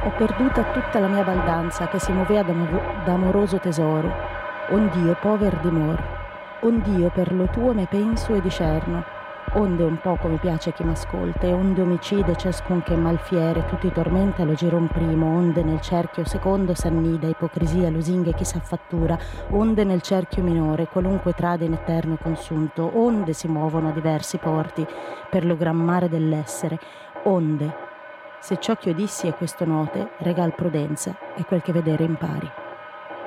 Ho perduta tutta la mia baldanza che si muovea d'amoroso tesoro. Ond'io pover dimor, ond'io per lo tuo me penso e discerno, onde un poco mi piace chi m'ascolta, e onde omicide ciascun che malfiere, tutti i tormenta lo giron primo, onde nel cerchio secondo s'annida ipocrisia, lusinghe chi s'affattura, onde nel cerchio minore qualunque trade in eterno consunto, onde si muovono a diversi porti per lo gran mare dell'essere, onde, se ciò che io dissi è questo note, regal prudenza e quel che vedere impari.